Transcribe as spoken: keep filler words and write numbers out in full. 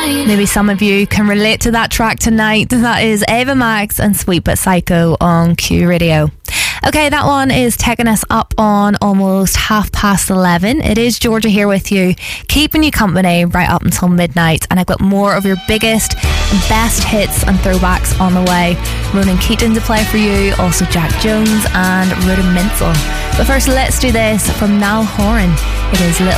Maybe some of you can relate to that track tonight. That is Ava Max and Sweet But Psycho on Q Radio. Okay, that one is taking us up on almost half past eleven. It is Georgia here with you, keeping you company right up until midnight. And I've got more of your biggest and best hits and throwbacks on the way. Ronan Keating to play for you, also Jack Jones and Rudimental. But first, let's do this from Niall Horan. It is Little